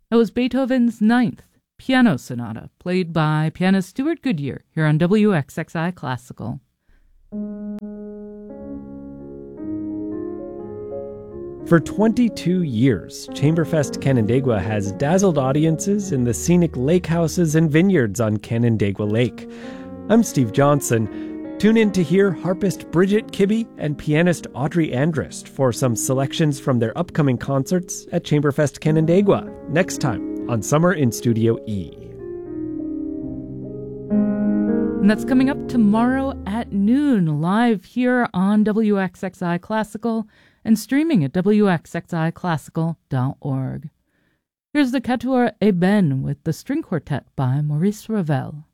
That was Beethoven's Ninth Piano Sonata, played by pianist Stuart Goodyear here on WXXI Classical. For 22 years, Chamberfest Canandaigua has dazzled audiences in the scenic lake houses and vineyards on Canandaigua Lake. I'm Steve Johnson. Tune in to hear harpist Bridget Kibbe and pianist Audrey Andrist for some selections from their upcoming concerts at Chamberfest Canandaigua next time on Summer in Studio E. And that's coming up tomorrow at noon, live here on WXXI Classical and streaming at wxxiclassical.org. Here's the Quatuor Eben with the string quartet by Maurice Ravel.